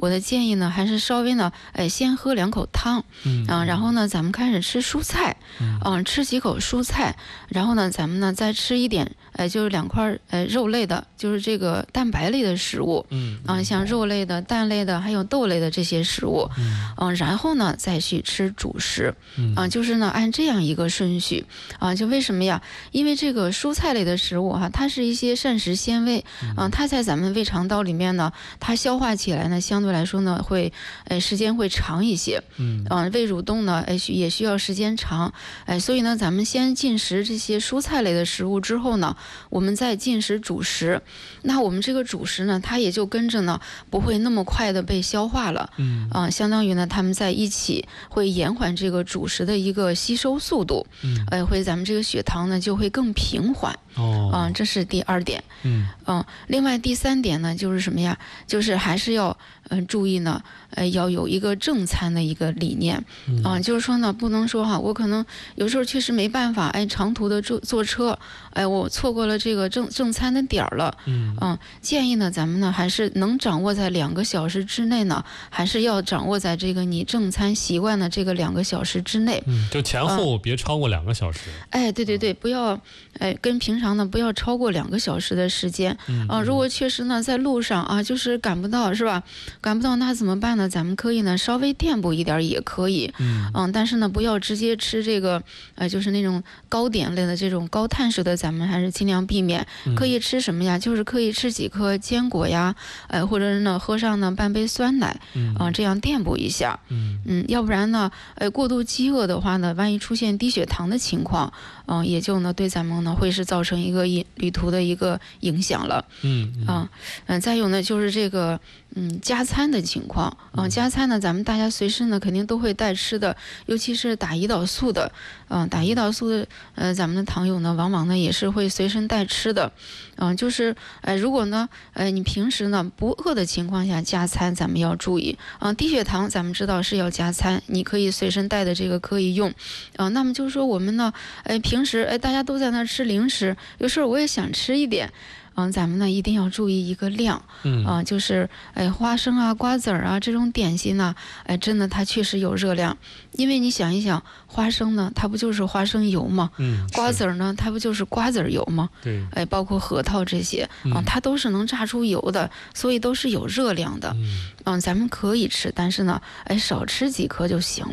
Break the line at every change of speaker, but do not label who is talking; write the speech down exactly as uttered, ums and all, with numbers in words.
我的建议呢，还是稍微呢，哎，先喝两口汤，
嗯
啊，然后呢，咱们开始吃蔬菜，嗯，吃几口蔬菜，然后呢，咱们呢再吃一点，哎，就是两块呃肉类的，就是这个蛋白类的食物，
嗯
啊，像肉类的、蛋类的，还有豆类的这些食物，嗯，然后呢再去吃主食，啊，就是呢按这样一个顺序，啊，就为什么呀？因为这个蔬菜类的食物哈、它是一些膳食纤维，啊，它在咱们胃肠道里面呢，它消化起来呢，相对来说呢会，呃，时间会长一些，
嗯，
啊，胃蠕动呢，哎，需也需要时间长，哎，所以呢，咱们先进食这些蔬菜类的食物之后呢，我们再进食主食，那我们这个主食呢，它也就跟着呢，不会那么快的被消化了，
嗯，
啊，相当于呢，它们在一起会延缓这个主食的一个吸收速度，
嗯，
哎，会咱们这个血糖呢就会更平缓，
哦，
啊，这是第二点，
嗯
嗯，另外第三点呢，就是什么呀？就是还是要嗯、呃注意呢，呃，要有一个正餐的一个理念，啊、就是说呢，不能说哈，我可能有时候确实没办法，哎，长途的坐坐车，哎，我错过了这个正正餐的点儿了，
嗯
嗯，建议呢，咱们呢还是能掌握在两个小时之内呢，还是要掌握在这个你正餐习惯的这个两个小时之内，
嗯，就前后别超过两个小时。
哎，对对对，不要，哎，跟平常呢不要超过两个小时的时间，啊，如果确实呢在路上啊，就是赶不到是吧？赶不到那怎么办呢？咱们可以呢稍微垫补一点也可以，嗯，但是呢不要直接吃这个，呃，就是那种糕点类的这种高碳水的，咱们还是尽量避免。可以吃什么呀？就是可以吃几颗坚果呀，呃，或者是呢喝上呢半杯酸奶，啊，这样垫补一下，
嗯
嗯，要不然呢，呃，过度饥饿的话呢，万一出现低血糖的情况，嗯、也就呢对咱们呢会是造成一个旅旅途的一个影响了，
嗯嗯
啊，嗯、再有呢就是这个，嗯，加餐的情况，嗯、加餐呢，咱们大家随身呢肯定都会带吃的，尤其是打胰岛素的，嗯、打胰岛素的，呃，咱们的糖友呢，往往呢也是会随身带吃的，嗯、就是，呃，如果呢，呃，你平时呢不饿的情况下加餐，咱们要注意，啊、低血糖咱们知道是要加餐，你可以随身带的这个可以用，啊、那么就是说我们呢，哎，平时哎大家都在那吃零食，有时候我也想吃一点。嗯，咱们呢一定要注意一个量，
嗯
啊、就是哎花生啊、瓜子儿啊这种点心呢，哎真的它确实有热量，因为你想一想，花生呢它不就是花生油吗？
嗯，
瓜子儿呢它不就是瓜子儿油吗？
对，
哎，包括核桃这些啊、它都是能榨出油的，所以都是有热量的。
嗯。
嗯，咱们可以吃，但是呢，哎少吃几颗就行了。